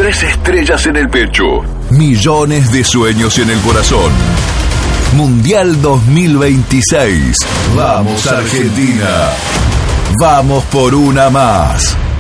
3 estrellas en el pecho, millones de sueños en el corazón. Mundial 2026. Vamos Argentina. Vamos por una más.